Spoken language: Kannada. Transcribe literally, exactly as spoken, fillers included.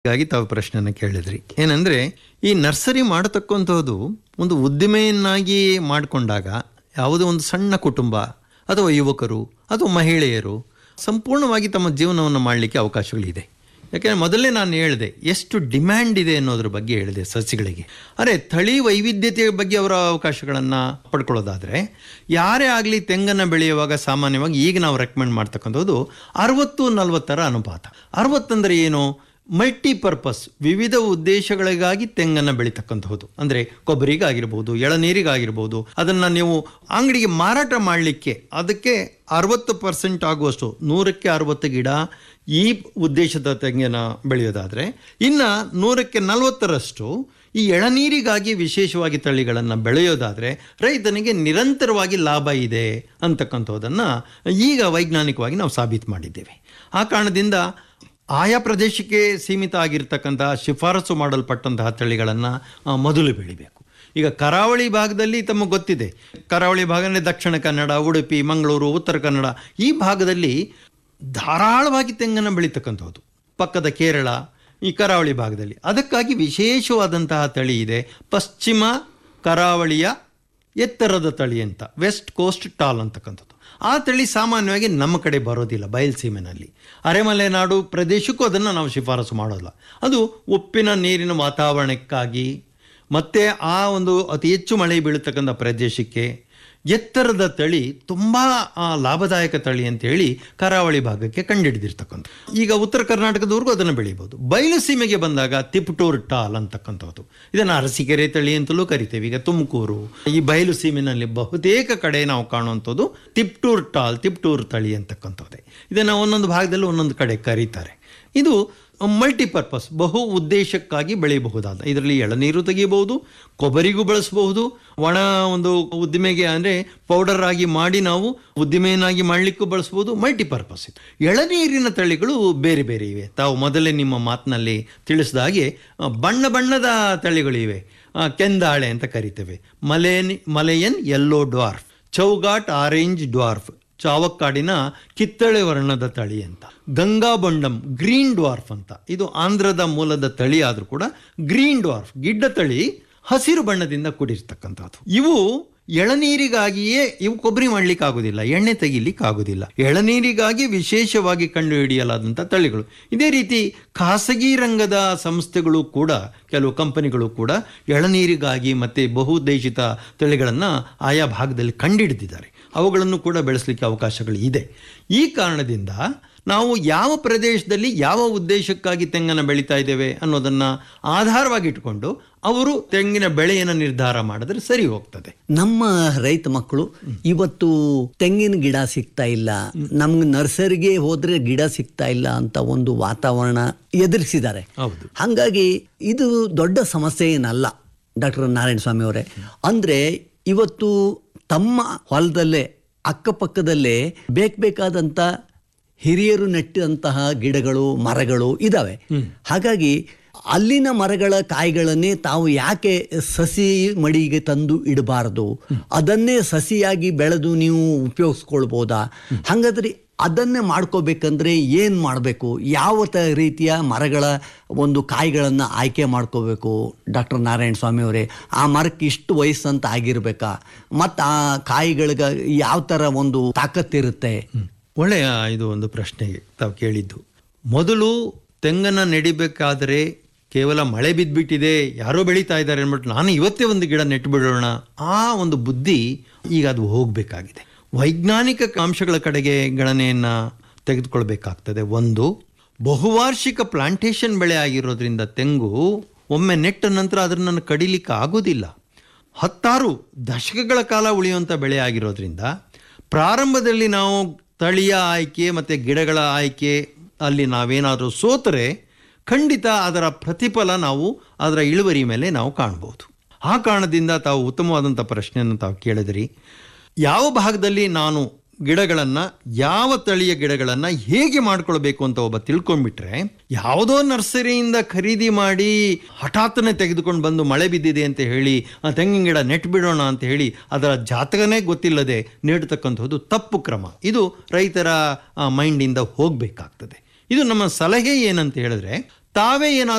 ಹಾಗಾಗಿ ತಾವು ಪ್ರಶ್ನೆಯನ್ನು ಕೇಳಿದ್ರಿ. ಏನಂದರೆ ಈ ನರ್ಸರಿ ಮಾಡತಕ್ಕಂಥದ್ದು ಒಂದು ಉದ್ದಿಮೆಯನ್ನಾಗಿ ಮಾಡಿಕೊಂಡಾಗ ಯಾವುದೋ ಒಂದು ಸಣ್ಣ ಕುಟುಂಬ ಅಥವಾ ಯುವಕರು ಅಥವಾ ಮಹಿಳೆಯರು ಸಂಪೂರ್ಣವಾಗಿ ತಮ್ಮ ಜೀವನವನ್ನು ಮಾಡಲಿಕ್ಕೆ ಅವಕಾಶಗಳಿದೆ. ಯಾಕೆಂದರೆ ಮೊದಲೇ ನಾನು ಹೇಳಿದೆ ಎಷ್ಟು ಡಿಮ್ಯಾಂಡ್ ಇದೆ ಅನ್ನೋದ್ರ ಬಗ್ಗೆ ಹೇಳಿದೆ ಸಸಿಗಳಿಗೆ. ಅರೆ ತಳಿ ವೈವಿಧ್ಯತೆಯ ಬಗ್ಗೆ ಅವರ ಅವಕಾಶಗಳನ್ನು ಪಡ್ಕೊಳ್ಳೋದಾದರೆ ಯಾರೇ ಆಗಲಿ ತೆಂಗನ್ನು ಬೆಳೆಯುವಾಗ ಸಾಮಾನ್ಯವಾಗಿ ಈಗ ನಾವು ರೆಕಮೆಂಡ್ ಮಾಡ್ತಕ್ಕಂಥದ್ದು ಅರವತ್ತು ನಲವತ್ತರ ಅನುಪಾತ. ಅರವತ್ತಂದರೆ ಏನು? ಮಲ್ಟಿಪರ್ಪಸ್, ವಿವಿಧ ಉದ್ದೇಶಗಳಿಗಾಗಿ ತೆಂಗನ್ನು ಬೆಳೀತಕ್ಕಂಥದ್ದು. ಅಂದರೆ ಕೊಬ್ಬರಿಗಾಗಿರ್ಬೋದು, ಎಳನೀರಿಗಾಗಿರ್ಬೋದು, ಅದನ್ನು ನೀವು ಅಂಗಡಿಗೆ ಮಾರಾಟ ಮಾಡಲಿಕ್ಕೆ ಅದಕ್ಕೆ ಅರವತ್ತು ಪರ್ಸೆಂಟ್ ಆಗುವಷ್ಟು, ನೂರಕ್ಕೆ ಅರವತ್ತು ಗಿಡ ಈ ಉದ್ದೇಶದ ತೆಂಗಿನ ಬೆಳೆಯೋದಾದರೆ, ಇನ್ನು ನೂರಕ್ಕೆ ನಲವತ್ತರಷ್ಟು ಈ ಎಳನೀರಿಗಾಗಿ ವಿಶೇಷವಾಗಿ ತಳಿಗಳನ್ನು ಬೆಳೆಯೋದಾದರೆ ರೈತನಿಗೆ ನಿರಂತರವಾಗಿ ಲಾಭ ಇದೆ ಅಂತಕ್ಕಂಥದ್ದನ್ನು ಈಗ ವೈಜ್ಞಾನಿಕವಾಗಿ ನಾವು ಸಾಬೀತು ಮಾಡಿದ್ದೇವೆ. ಆ ಕಾರಣದಿಂದ ಆಯಾ ಪ್ರದೇಶಕ್ಕೆ ಸೀಮಿತ ಆಗಿರ್ತಕ್ಕಂತಹ ಶಿಫಾರಸು ಮಾಡಲ್ಪಟ್ಟಂತಹ ತಳಿಗಳನ್ನು ಮೊದಲು ಬೆಳಿಬೇಕು. ಈಗ ಕರಾವಳಿ ಭಾಗದಲ್ಲಿ ತಮಗೆ ಗೊತ್ತಿದೆ, ಕರಾವಳಿ ಭಾಗ ಅಂದರೆ ದಕ್ಷಿಣ ಕನ್ನಡ, ಉಡುಪಿ, ಮಂಗಳೂರು, ಉತ್ತರ ಕನ್ನಡ ಈ ಭಾಗದಲ್ಲಿ ಧಾರಾಳವಾಗಿ ತೆಂಗನ್ನು ಬೆಳೀತಕ್ಕಂಥದ್ದು. ಪಕ್ಕದ ಕೇರಳ, ಈ ಕರಾವಳಿ ಭಾಗದಲ್ಲಿ ಅದಕ್ಕಾಗಿ ವಿಶೇಷವಾದಂತಹ ತಳಿ ಇದೆ, ಪಶ್ಚಿಮ ಕರಾವಳಿಯ ಎತ್ತರದ ತಳಿ ಅಂತ, ವೆಸ್ಟ್ ಕೋಸ್ಟ್ ಟಾಲ್ ಅಂತಕ್ಕಂಥದ್ದು. ಆ ತಳಿ ಸಾಮಾನ್ಯವಾಗಿ ನಮ್ಮ ಕಡೆ ಬರೋದಿಲ್ಲ. ಬಯಲುಸೀಮೆನಲ್ಲಿ, ಅರೆಮಲೆನಾಡು ಪ್ರದೇಶಕ್ಕೂ ಅದನ್ನು ನಾವು ಶಿಫಾರಸು ಮಾಡೋಲ್ಲ. ಅದು ಉಪ್ಪಿನ ನೀರಿನ ವಾತಾವರಣಕ್ಕಾಗಿ ಮತ್ತು ಆ ಒಂದು ಅತಿ ಹೆಚ್ಚು ಮಳೆ ಬೀಳತಕ್ಕಂಥ ಪ್ರದೇಶಕ್ಕೆ ಎತ್ತರದ ತಳಿ ತುಂಬ ಲಾಭದಾಯಕ ತಳಿ ಅಂತೇಳಿ ಕರಾವಳಿ ಭಾಗಕ್ಕೆ ಕಂಡುಹಿಡಿದಿರ್ತಕ್ಕಂಥ. ಈಗ ಉತ್ತರ ಕರ್ನಾಟಕದವರೆಗೂ ಅದನ್ನು ಬೆಳೀಬೋದು. ಬಯಲು ಸೀಮೆಗೆ ಬಂದಾಗ ತಿಪ್ಟೂರ್ ಟಾಲ್ ಅಂತಕ್ಕಂಥದ್ದು, ಇದನ್ನು ಅರಸೀಕೆರೆ ತಳಿ ಅಂತಲೂ ಕರಿತೇವೆ. ಈಗ ತುಮಕೂರು ಈ ಬಯಲು ಸೀಮೆನಲ್ಲಿ ಬಹುತೇಕ ಕಡೆ ನಾವು ಕಾಣುವಂಥದ್ದು ತಿಪ್ಟೂರ್ ಟಾಲ್, ತಿಪ್ಟೂರ್ ತಳಿ ಅಂತಕ್ಕಂಥದ್ದೇ. ಇದನ್ನು ಒಂದೊಂದು ಭಾಗದಲ್ಲಿ ಒಂದೊಂದು ಕಡೆ ಕರೀತಾರೆ. ಇದು ಮಲ್ಟಿಪರ್ಪಸ್, ಬಹು ಉದ್ದೇಶಕ್ಕಾಗಿ ಬೆಳೆಯಬಹುದಾದ, ಇದರಲ್ಲಿ ಎಳನೀರು ತೆಗಿಬಹುದು, ಕೊಬ್ಬರಿಗೂ ಬಳಸಬಹುದು, ಒಣ ಒಂದು ಉದ್ದಿಮೆಗೆ ಅಂದರೆ ಪೌಡರ್ ಆಗಿ ಮಾಡಿ ನಾವು ಉದ್ದಿಮೆಯನ್ನಾಗಿ ಮಾಡಲಿಕ್ಕೂ ಬಳಸ್ಬೋದು. ಮಲ್ಟಿಪರ್ಪಸ್ ಇದು. ಎಳನೀರಿನ ತಳಿಗಳು ಬೇರೆ ಬೇರೆ ಇವೆ. ತಾವು ಮೊದಲೇ ನಿಮ್ಮ ಮಾತಿನಲ್ಲಿ ತಿಳಿಸಿದ ಹಾಗೆ ಬಣ್ಣ ಬಣ್ಣದ ತಳಿಗಳಿವೆ. ಕೆಂದಾಳೆ ಅಂತ ಕರಿತೇವೆ, ಮಲೇನ್ Malayan yellow dwarf, Chowghat orange dwarf, ಚಾವಕ್ಕಾಡಿನ ಕಿತ್ತಳೆ ವರ್ಣದ ತಳಿ ಅಂತ, ಗಂಗಾ ಬೊಂಡಂ ಗ್ರೀನ್ ಡ್ವಾರ್ಫ್ ಅಂತ, ಇದು ಆಂಧ್ರದ ಮೂಲದ ತಳಿ ಆದರೂ ಕೂಡ ಗ್ರೀನ್ ಡ್ವಾರ್ಫ್, ಗಿಡ್ಡ ತಳಿ, ಹಸಿರು ಬಣ್ಣದಿಂದ ಕೂಡಿರ್ತಕ್ಕಂಥದ್ದು. ಇವು ಎಳನೀರಿಗಾಗಿಯೇ, ಇವು ಕೊಬ್ಬರಿ ಮಾಡಲಿಕ್ಕೆ ಆಗೋದಿಲ್ಲ, ಎಣ್ಣೆ ತೆಗಿಲಿಕ್ಕೆ ಆಗೋದಿಲ್ಲ, ಎಳನೀರಿಗಾಗಿ ವಿಶೇಷವಾಗಿ ಕಂಡುಹಿಡಿಯಲಾದಂಥ ತಳಿಗಳು. ಇದೇ ರೀತಿ ಖಾಸಗಿ ರಂಗದ ಸಂಸ್ಥೆಗಳು ಕೂಡ, ಕೆಲವು ಕಂಪನಿಗಳು ಕೂಡ ಎಳನೀರಿಗಾಗಿ ಮತ್ತು ಬಹುದೇಶಿತ ತಳಿಗಳನ್ನು ಆಯಾ ಭಾಗದಲ್ಲಿ ಕಂಡುಹಿಡಿದಿದ್ದಾರೆ. ಅವುಗಳನ್ನು ಕೂಡ ಬೆಳೆಸಲಿಕ್ಕೆ ಅವಕಾಶಗಳು ಇದೆ. ಈ ಕಾರಣದಿಂದ ನಾವು ಯಾವ ಪ್ರದೇಶದಲ್ಲಿ ಯಾವ ಉದ್ದೇಶಕ್ಕಾಗಿ ತೆಂಗನ್ನು ಬೆಳೀತಾ ಇದ್ದೇವೆ ಅನ್ನೋದನ್ನು ಆಧಾರವಾಗಿಟ್ಟುಕೊಂಡು ಅವರು ತೆಂಗಿನ ಬೆಳೆಯನ್ನು ನಿರ್ಧಾರ ಮಾಡಿದ್ರೆ ಸರಿ ಹೋಗ್ತದೆ. ನಮ್ಮ ರೈತ ಮಕ್ಕಳು ಇವತ್ತು ತೆಂಗಿನ ಗಿಡ ಸಿಗ್ತಾ ಇಲ್ಲ, ನಮ್ಗೆ ನರ್ಸರಿಗೆ ಹೋದ್ರೆ ಗಿಡ ಸಿಗ್ತಾ ಇಲ್ಲ ಅಂತ ಒಂದು ವಾತಾವರಣ ಎದುರಿಸಿದ್ದಾರೆ. ಹೌದು, ಹಾಗಾಗಿ ಇದು ದೊಡ್ಡ ಸಮಸ್ಯೆ ಏನಲ್ಲ ಡಾಕ್ಟರ್ ನಾರಾಯಣ ಸ್ವಾಮಿ ಅವರೇ. ಅಂದ್ರೆ ಇವತ್ತು ತಮ್ಮ ಹೊಲದಲ್ಲೇ ಅಕ್ಕಪಕ್ಕದಲ್ಲೇ ಬೇಕಾದಂತ ಹಿರಿಯರು ನೆಟ್ಟಂತಹ ಗಿಡಗಳು, ಮರಗಳು ಇದಾವೆ. ಹಾಗಾಗಿ ಅಲ್ಲಿನ ಮರಗಳ ಕಾಯಿಗಳನ್ನೇ ತಾವು ಯಾಕೆ ಸಸಿ ಮಡಿಗೆ ತಂದು ಇಡಬಾರದು, ಅದನ್ನೇ ಸಸಿಯಾಗಿ ಬೆಳೆದು ನೀವು ಉಪಯೋಗಿಸ್ಕೊಳ್ಬೋದಾ? ಹಾಗಾದ್ರೆ ಅದನ್ನೇ ಮಾಡ್ಕೋಬೇಕಂದ್ರೆ ಏನು ಮಾಡಬೇಕು? ಯಾವ ತ ರೀತಿಯ ಮರಗಳ ಒಂದು ಕಾಯಿಗಳನ್ನು ಆಯ್ಕೆ ಮಾಡ್ಕೋಬೇಕು ಡಾಕ್ಟರ್ ನಾರಾಯಣ ಸ್ವಾಮಿ ಅವರೇ? ಆ ಮರಕ್ಕೆ ಇಷ್ಟು ವಯಸ್ಸಂತ ಆಗಿರ್ಬೇಕಾ? ಮತ್ತು ಆ ಕಾಯಿಗಳಿಗೆ ಯಾವ ಥರ ಒಂದು ತಾಕತ್ತಿರುತ್ತೆ? ಒಳ್ಳೆಯ ಇದು ಒಂದು ಪ್ರಶ್ನೆ ತಾವು ಕೇಳಿದ್ದು. ಮೊದಲು ತೆಂಗನ್ನು ನೆಡಿಬೇಕಾದರೆ ಕೇವಲ ಮಳೆ ಬಿದ್ದುಬಿಟ್ಟಿದೆ, ಯಾರೋ ಬೆಳೀತಾ ಇದ್ದಾರೆ ಅಂದ್ಬಿಟ್ಟು ನಾನು ಇವತ್ತೇ ಒಂದು ಗಿಡ ನೆಟ್ಟು ಬಿಡೋಣ, ಆ ಒಂದು ಬುದ್ಧಿ ಈಗ ಅದು ಹೋಗಬೇಕಾಗಿದೆ. ವೈಜ್ಞಾನಿಕ ಅಂಶಗಳ ಕಡೆಗೆ ಗಣನೆಯನ್ನು ತೆಗೆದುಕೊಳ್ಬೇಕಾಗ್ತದೆ. ಒಂದು, ಬಹುವಾರ್ಷಿಕ ಪ್ಲಾಂಟೇಶನ್ ಬೆಳೆ ಆಗಿರೋದ್ರಿಂದ ತೆಂಗು ಒಮ್ಮೆ ನೆಟ್ಟ ನಂತರ ಅದನ್ನು ಕಡಿಲಿಕ್ಕೆ ಆಗೋದಿಲ್ಲ. ಹತ್ತಾರು ದಶಕಗಳ ಕಾಲ ಉಳಿಯುವಂಥ ಬೆಳೆ ಆಗಿರೋದ್ರಿಂದ ಪ್ರಾರಂಭದಲ್ಲಿ ನಾವು ತಳಿಯ ಆಯ್ಕೆ ಮತ್ತು ಗಿಡಗಳ ಆಯ್ಕೆ ಅಲ್ಲಿ ನಾವೇನಾದರೂ ಸೋತರೆ ಖಂಡಿತ ಅದರ ಪ್ರತಿಫಲ ನಾವು ಅದರ ಇಳುವರಿ ಮೇಲೆ ನಾವು ಕಾಣ್ಬೋದು. ಆ ಕಾರಣದಿಂದ ತಾವು ಉತ್ತಮವಾದಂಥ ಪ್ರಶ್ನೆಯನ್ನು ತಾವು ಕೇಳಿದ್ರಿ. ಯಾವ ಭಾಗದಲ್ಲಿ ನಾನು ಗಿಡಗಳನ್ನು, ಯಾವ ತಳಿಯ ಗಿಡಗಳನ್ನು ಹೇಗೆ ಮಾಡ್ಕೊಳ್ಬೇಕು ಅಂತ ಒಬ್ಬ ತಿಳ್ಕೊಂಡ್ಬಿಟ್ರೆ, ಯಾವುದೋ ನರ್ಸರಿಯಿಂದ ಖರೀದಿ ಮಾಡಿ ಹಠಾತ್ತನೆ ತೆಗೆದುಕೊಂಡು ಬಂದು ಮಳೆ ಬಿದ್ದಿದೆ ಅಂತ ಹೇಳಿ ತೆಂಗಿನ ಗಿಡ ನೆಟ್ ಬಿಡೋಣ ಅಂತ ಹೇಳಿ ಅದರ ಜಾತಕನೇ ಗೊತ್ತಿಲ್ಲದೆ ನೆಡ್ತಕ್ಕಂಥದ್ದು ತಪ್ಪು ಕ್ರಮ. ಇದು ರೈತರ ಮೈಂಡಿಂದ ಹೋಗಬೇಕಾಗ್ತದೆ. ಇದು ನಮ್ಮ ಸಲಹೆ ಏನಂತ ಹೇಳಿದ್ರೆ, ತಾವೇ ಏನಾದರೂ